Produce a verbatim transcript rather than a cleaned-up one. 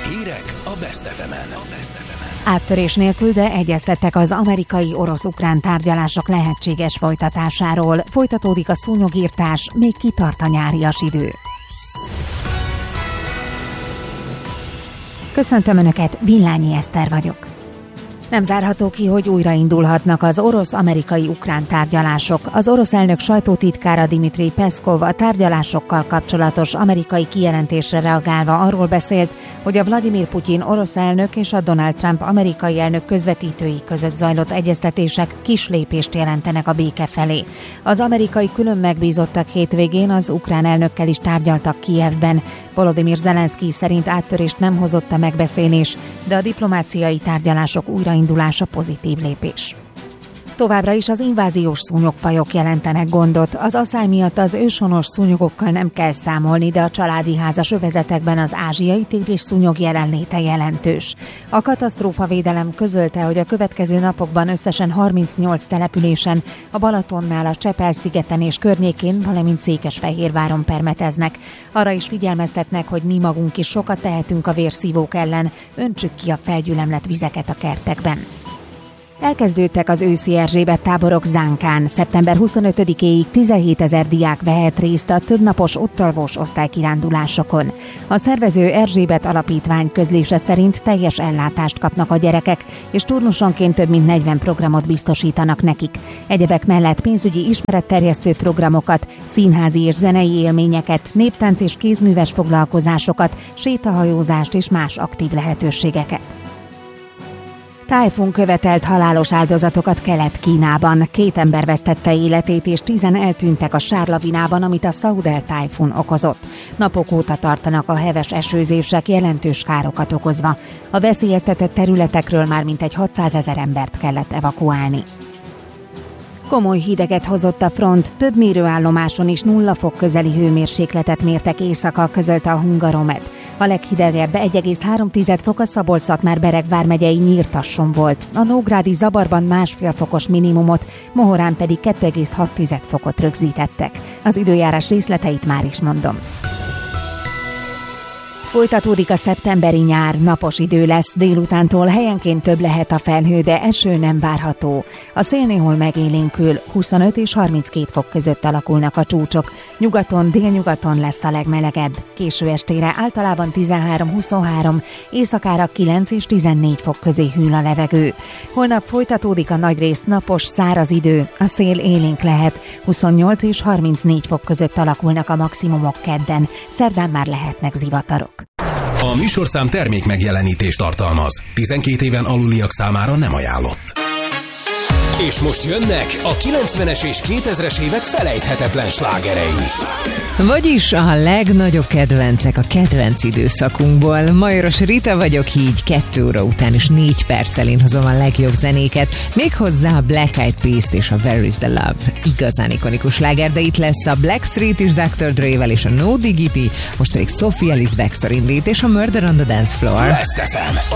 Hírek a Best ef emen. Áttörés nélkül, de egyeztettek az amerikai-orosz-ukrán tárgyalások lehetséges folytatásáról. Folytatódik a szúnyogírtás, még kitart a nyárias idő. Köszöntöm Önöket, Villányi Eszter vagyok. Nem zárható ki, hogy újraindulhatnak az orosz-amerikai-ukrán tárgyalások. Az orosz elnök sajtótitkára Dmitrij Peszkov a tárgyalásokkal kapcsolatos amerikai kijelentésre reagálva arról beszélt, hogy a Vladimir Putyin orosz elnök és a Donald Trump amerikai elnök közvetítői között zajlott egyeztetések kis lépést jelentenek a béke felé. Az amerikai külön megbízottak hétvégén az ukrán elnökkel is tárgyaltak Kijevben. Volodymyr Zelenszkij szerint áttörést nem hozott a megbeszélés, de a diplomáciai tárgyalások újraindulása pozitív lépés. Továbbra is az inváziós szúnyogfajok jelentenek gondot. Az asszály miatt az őshonos szúnyogokkal nem kell számolni, de a családi házas övezetekben az ázsiai tigris szúnyog jelenléte jelentős. A katasztrófavédelem közölte, hogy a következő napokban összesen harmincnyolc településen, a Balatonnál, a Csepel-szigeten és környékén, valamint Székesfehérváron permeteznek. Arra is figyelmeztetnek, hogy mi magunk is sokat tehetünk a vérszívók ellen, öntsük ki a felgyülemlett vizeket a kertekben. Elkezdődtek az őszi Erzsébet táborok Zánkán. szeptember huszonötödikéig tizenhétezer diák vehet részt a többnapos ottalvos osztálykirándulásokon. A szervező Erzsébet Alapítvány közlése szerint teljes ellátást kapnak a gyerekek, és turnusonként több mint negyven programot biztosítanak nekik. Egyebek mellett pénzügyi ismeretterjesztő programokat, színházi és zenei élményeket, néptánc és kézműves foglalkozásokat, sétahajózást és más aktív lehetőségeket. Tájfun követelt halálos áldozatokat Kelet-Kínában. Két ember vesztette életét és tízen eltűntek a sárlavinában, amit a Saudel tájfun okozott. Napok óta tartanak a heves esőzések, jelentős károkat okozva. A veszélyeztetett területekről már mintegy hatszázezer embert kellett evakuálni. Komoly hideget hozott a front, több mérőállomáson is nulla fok közeli hőmérsékletet mértek éjszaka, közölte a Hungaromet. A leghidegebb egy egész három fok a Szabolcs-Szatmár-Bereg vármegyei Nyírtasson volt. A nógrádi Zabarban másfél fokos minimumot, Mohorán pedig kettő egész hat fokot rögzítettek. Az időjárás részleteit már is mondom. Folytatódik a szeptemberi nyár, napos idő lesz, délutántól helyenként több lehet a felhő, de eső nem várható. A szél néhol megélénkül, huszonöt és harminckét fok között alakulnak a csúcsok. Nyugaton, délnyugaton lesz a legmelegebb. Késő estére általában tizenhárom-huszonhárom, éjszakára kilenc és tizennégy fok közé hűl a levegő. Holnap folytatódik a nagyrészt napos, száraz idő, a szél élénk lehet, huszonnyolc és harmincnégy fok között alakulnak a maximumok kedden, szerdán már lehetnek zivatarok. A műsorszám termék megjelenítést tartalmaz. tizenkét éven aluliak számára nem ajánlott. És most jönnek a kilencvenes és kétezres évek felejthetetlen slágerei. Vagyis a legnagyobb kedvencek a kedvenc időszakunkból. Majoros Rita vagyok, így kettő óra után is négy perccel én hozom a legjobb zenéket. Méghozzá a Black Eyed Peas-t és a Where is the Love. Igazán ikonikus sláger, de itt lesz a Blackstreet is doktor Dre-vel és a No Diggity, most pedig Sophie Ellis Bextor indít és a Murder on the Dance Floor. Best ef em.